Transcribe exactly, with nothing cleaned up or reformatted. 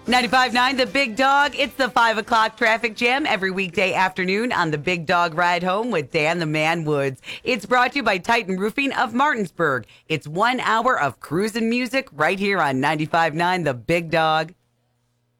ninety-five point nine The Big Dog. It's the five o'clock traffic jam every weekday afternoon on The Big Dog Ride Home with Dan the Man Woods. It's brought to you by Titan Roofing of Martinsburg. It's one hour of cruising music right here on ninety-five point nine The Big Dog.